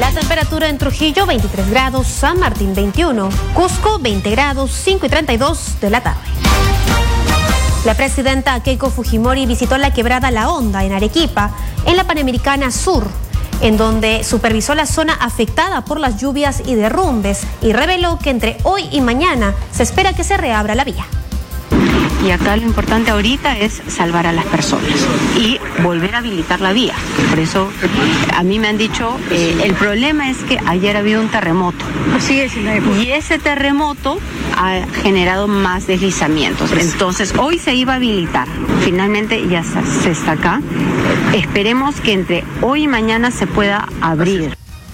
La temperatura en Trujillo 23 grados, San Martín 21, Cusco 20 grados, 5:32 de la tarde. La presidenta Keiko Fujimori visitó la quebrada La Honda en Arequipa, en la Panamericana Sur, en donde supervisó la zona afectada por las lluvias y derrumbes y reveló que entre hoy y mañana se espera que se reabra la vía. Y acá lo importante ahorita es salvar a las personas y volver a habilitar la vía. Por eso a mí me han dicho, el problema es que ayer ha habido un terremoto. Y ese terremoto ha generado más deslizamientos. Entonces hoy se iba a habilitar. Finalmente ya se está acá. Esperemos que entre hoy y mañana se pueda abrir.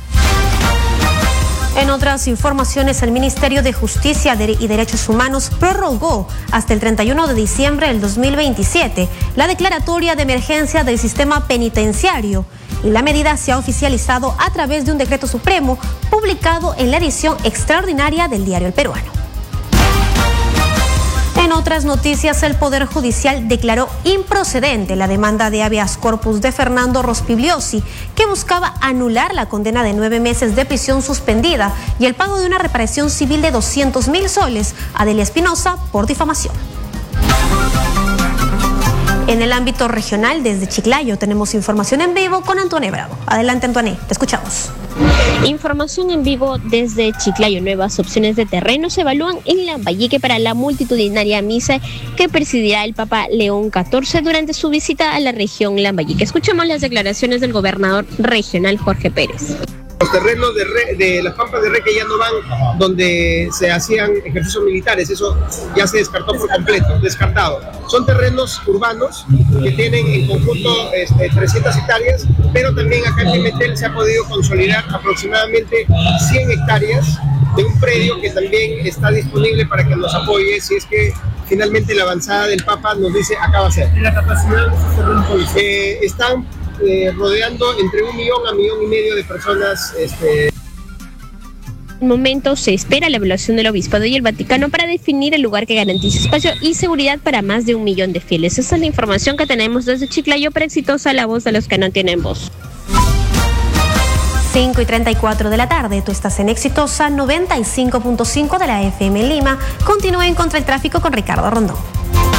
En otras informaciones, el Ministerio de Justicia y Derechos Humanos prorrogó hasta el 31 de diciembre del 2027 la declaratoria de emergencia del sistema penitenciario, y la medida se ha oficializado a través de un decreto supremo publicado en la edición extraordinaria del Diario El Peruano. En otras noticias, el Poder Judicial declaró improcedente la demanda de habeas corpus de Fernando Rospigliosi, que buscaba anular la condena de 9 meses de prisión suspendida y el pago de una reparación civil de 200.000 soles a Delia Espinosa por difamación. En el ámbito regional, desde Chiclayo, tenemos información en vivo con Antoine Bravo. Adelante, Antoine, te escuchamos. Información en vivo desde Chiclayo. Nuevas opciones de terreno se evalúan en Lambayeque para la multitudinaria misa que presidirá el Papa León XIV durante su visita a la región Lambayeque. Escuchemos las declaraciones del gobernador regional Jorge Pérez. Los terrenos de las Pampas de Reque ya no van donde se hacían ejercicios militares, eso ya se descartó por completo, descartado. Son terrenos urbanos que tienen en conjunto 300 hectáreas, pero también acá en Pimentel se ha podido consolidar aproximadamente 100 hectáreas de un predio que también está disponible para que nos apoye si es que finalmente la avanzada del Papa nos dice acá va a ser. ¿La capacidad de esos terrenos están rodeando entre 1 millón a 1,5 millones de personas? En el momento se espera la evaluación del Obispado y el Vaticano para definir el lugar que garantice espacio y seguridad para más de 1 millón de fieles. Esa es la información que tenemos desde Chiclayo para Exitosa, la voz de los que no tienen voz. 5:34 de la tarde, tú estás en Exitosa 95.5 de la FM en Lima. Continúen contra el tráfico con Ricardo Rondón.